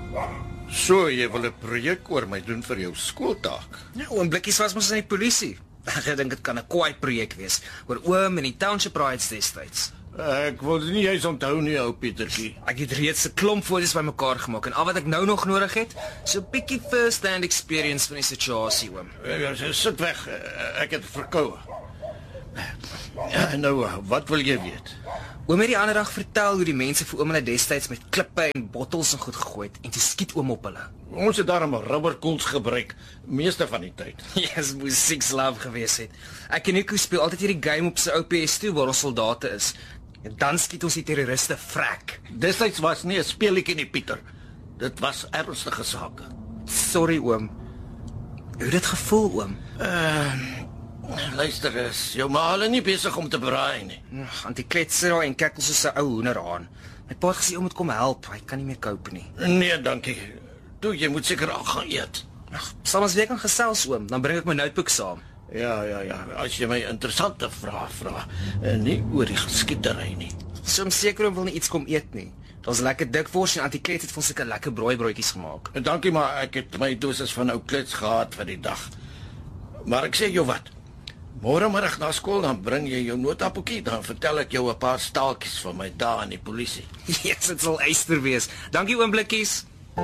So, jy wil 'n projek oor my doen vir jou skooltaak. Ja, oom Blikkies was mos in die polisie. Ek dink dit kan 'n kwaai projek wees oor oom en die township rights destyds. Ek wil dit nie juis onthou nie, ou Pietertjie. Ek het reeds 'n klomp foto's bymekaar gemaak en al wat ek nou nog nodig het, so 'n bietjie first-hand experience van die situasie, oom. Sit weg, ek het verkoue. Ja, nou, wat wil jy weet? Oom het die ander dag vertel hoe die mense vir oom hulle destyds met klippe en bottels en goed gegooi het en toe skiet oom op hulle. Ons het daarom rubberkoels gebruik, meeste van die tyd. Yes, moes Six Love gewees het. Ek en Nico speel altyd hierdie game op sy ou PS2 waar ons soldate is. En dan skiet ons die terroriste vrek. Destyds was nie 'n speelietjie nie, Pieter. Dit was ernstige sake. Sorry, oom. Hoe het dit gevoel, oom? Luister, is jou ma hulle nie besig om te braai nie. Anti-kletseraar en kekkel soos 'n ou hoenderhaan. My pa het gesê om moet kom help, hy kan nie meer cope nie. Nee, dankie. Toe, jy moet seker al gaan eet. Sal ons weer kan gesels, oom, dan bring ek my notebook saam. Ja, as jy my interessante vrae vra, nie oor die geskietery nie. So om seker om wil nie iets kom eet nie. Daar's lekker dikvors en anti-klets het vir ons seker lekker braaibroodjies gemaak. Dankie, maar ek het my dosis van ou klets gehad vir die dag. Maar ek sê jou wat. Môre middag na skool dan bring jy jou notaboekie, dan vertel ek jou 'n paar staaltjies van my dae in die polisie. Yes, dit sal eyster wees. Dankie oom Blikkies.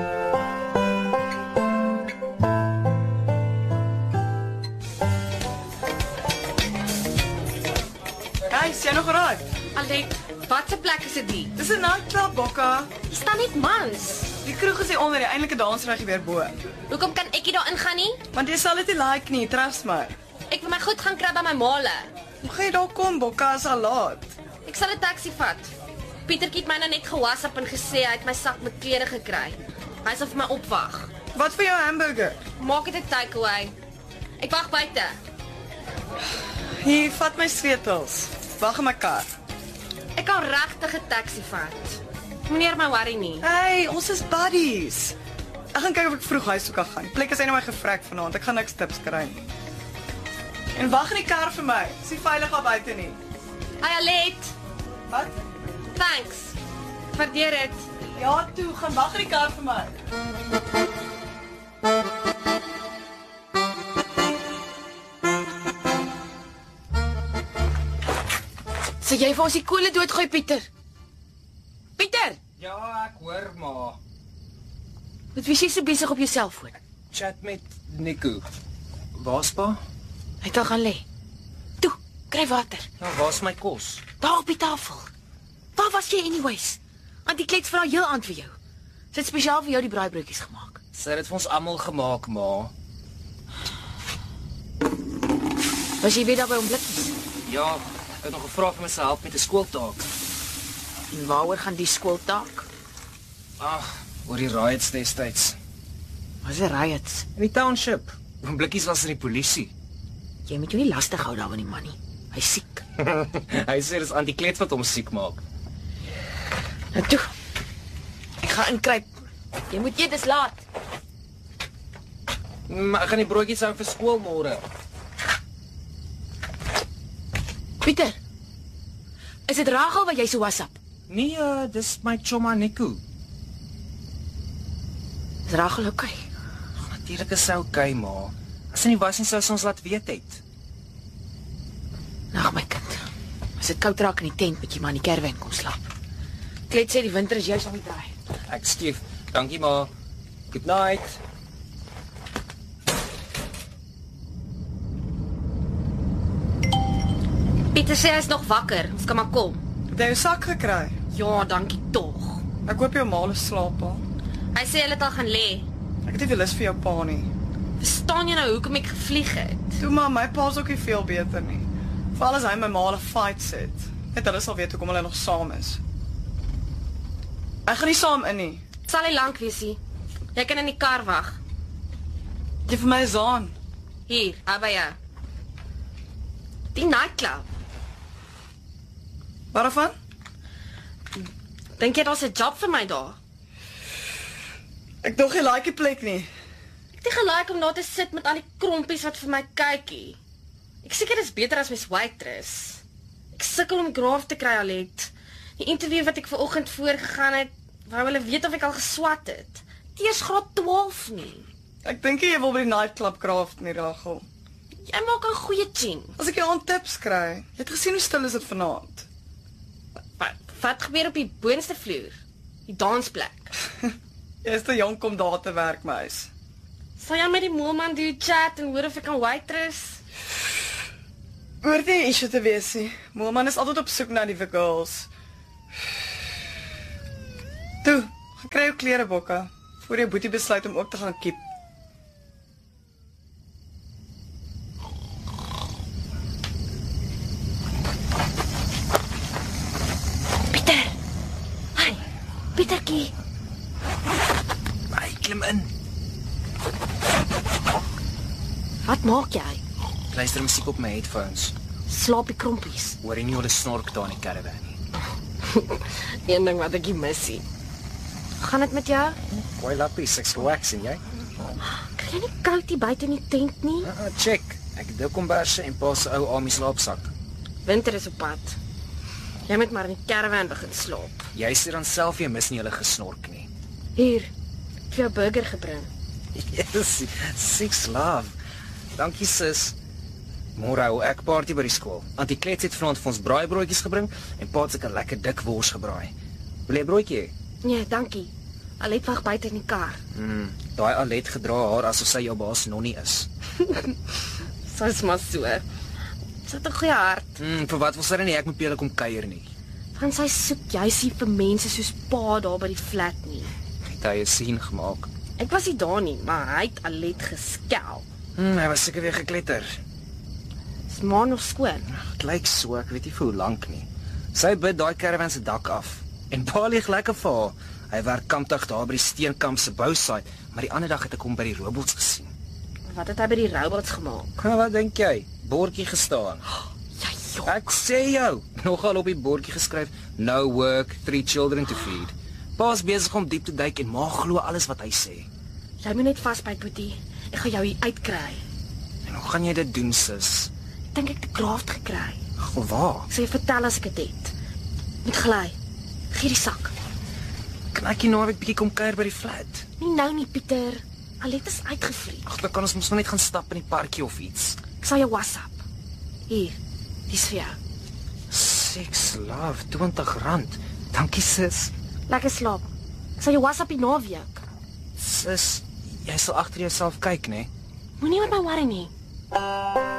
Hey, is jy nog reg? Allet, wat 'n plek is dit die? Dis 'n nightclub, Bokka. Hier staan net mans. Die kroeg is hier onder, die eintlike dansregie weer bo. Hoekom kan ek nie daar ingaan nie? Want jy sal dit nie like nie, trust my. Ek wil my goed gaan kry by my maale. Hoe gaan jy daar kom, Bokka, is al laat. Ek sal 'n taxi vat. Pietertjie het my nou net ge-WhatsApp en gesê hy het my sak met klere gekry. Hy sal vir my opwag. Wat vir jou hamburger? Maak dit 'n takeaway. Ek wag buite. Hier, vat my sleutels. Wag in my kar. Ek kan regtig 'n taxi vat. Meneer my worry nie. Hey, ons is buddies. Ek gaan kyk of ek vroeg huis toe kan gaan. Plek is eintlik my gevrek vanaand. Ek gaan niks tips kry nie. En wag in die kar vir my. Dis nie veilig daar buite nie. Hey Alet. Wat? Thanks. Waardeer dit. Ja, toe, gaan wag in die kar vir my. Sê jy vir ons die kolle doodgooi, Pieter? Pieter, Ja, ek hoor maar. wat was jy so besig op jou selfoon? Chat met Nico. Waar's pa? Hy het al gaan lê. Toe, kry water. Ja, waar's my kos? Daar op die tafel. Waar was jy anyways? Want die klets vra heel aan vir jou. Sy het spesiaal vir jou die braaibroodjies gemaak. Sy het dit vir ons almal gemaak, ma. Was jy weer daar by hom Blikkies? Ja, ek het nog gevra vir my se help met 'n skooltaak. En waaroor gaan die skooltaak? Ag, oor die riots destyds. Was 'n riots. In die township. Oom Blikkies was in die polisie. Jy moet jou nie lastig hou daar van die man nie. Hy's siek. Hy sê dis anti-klets wat hom siek maak. Nou toe. Ek gaan inkruip. Jy moet eet, dis laat. Maar ek gaan die broodjies hou vir skool môre. Pieter. Is dit Rachel wat jy so WhatsApp? Nee, dis my chomma Nico. Is Rachel okay? Natuurlik is sy okay, ma. As sy nie was nie sou sy ons laat weet het. Nag my kind. As dit koud raak in die tent, moet jy maar in die caravan kom slaap. Klet sê die winter is juis om die draai. Ek skief. Dankie, ma. Good night. Pieter sê hy is nog wakker. Ons kan maar kom. Het jy jou sak gekry? Ja, dankie tog. Ek hoop jou ma slaap al. Hy sê hulle het al gaan lê. Ek het nie veel lus vir jou pa nie. Verstaan jy nou hoekom ek gevlieg het? Toe maar, my pa's ook nie veel beter nie. Veral as hy my ma 'n fight sit. Net hulle sal weet hoekom hulle nog saam is. Ek gaan nie saam in nie. Dit sal nie lank wees nie. Jy kan in die kar wag. Jy vir my is aan. Hier, hou by jou. Die nightclub. Waarvan? Dink jy daar's 'n job vir my daar? Ek dog jy like die plek nie. Ek het nie gelaik om daar te sit met al die krompies wat vir my kykie. Ek seker dis beter as mens waitress. Ek sukkel om graaf te kry Alet. Die interview wat ek vanoggend voorgegaan het, wou hulle weet of ek al geswat het. nie eers graad 12 nie. Ek dink jy wil by die nightclub craft nie, Rachel. Jy maak 'n goeie chin. As ek jou aan tips kry. Jy het gesien hoe stil is dit vanaand. Wat gebeur op die boonste vloer? Die dansplek. Jy is te jonk om daar te werk, meis. Sal jy met die moelman doen chat en hoor of ek kan waitress? Hoort nie issue te wees nie. Moelman is altyd op soek na nuwe girls. Toe, gaan kry jou klere, Bokka, voor jou boetie besluit om ook te gaan kiep. Pieter! Hey, Pietertjie! Hy klim in. Wat maak jy? Luister musiek op my headphones. Slaap die krompies. Hoor jy nie hoe hulle snork daar in die caravan nie? Een ding wat ek nie mis nie. Gaan dit met jou? Gooi lappies, ek's wax en jy? Kry jy nie koud hier buite in die tent nie? Check. Ek het 'n komberse en pa se ou army slaapsak. Winter is op pad. Jy moet maar in die caravan begin slaap. Jy sê dan self jy mis nie hulle gesnork nie. Hier, ek het vir jou burger gebring. Yes, six love. Dankie sis. Môre hou ek party by die skool. Auntie Klets het vanaand vir ons braaibroodjies gebring en pa het seker lekker dik wors gebraai. Wil jy 'n broodjie hê? Nee, dankie. Alet wag buite in die kar. Daai Alet gedra haar asof sy jou baas nonnie is. Sy's maar so. Sy het 'n goeie hart. Vir wat wil sy nie ek moet by hulle kom kuier nie. Want sy soek juis nie vir mense soos pa daar by die flat nie. Het hy 'n sien gemaak. Ek was nie daar nie, maar hy het Alet geskel. Hy was seker weer gekletter. Is maar nog skoon. Dit lyk so, ek weet nie vir hoe lank nie. Sy bid daai caravan se dak af en pa lieg lekker vir haar. Hy werk kampdag daar by die steenkamp se bousite, maar die ander dag het ek hom by die robots gesien. Wat het hy by die robots gemaak? Wat dink jy? Bordjie gestaan. Ja, joh. Ek sê jou, nogal op die bordjie geskryf: no work, 3 children to feed. Pa's besig om diep te duik en ma glo alles wat hy sê. Jy moet net vasbyt, Boetie. Ek gaan jou hier uitkry. En hoe gaan jy dit doen, sis? Ek dink ek het 'n graft gekry. Waar? Ek sal jou vertel as ek dit het. Moet gly. Gee die sak. Kan ek nie naweek bietjie kom kuier by die flat? Nie nou nie, Pieter. Alet is uitgevlieg. Ag, dan kan ons mos net gaan stap in die parkie of iets. Ek sal jou WhatsApp. Hier. Dis vir jou. Six love, R20. Dankie sis. Lekker slaap. Ek sal jou WhatsApp die naweek. Sis, jy sal agter jouself kyk, né? Moenie met my worry nie.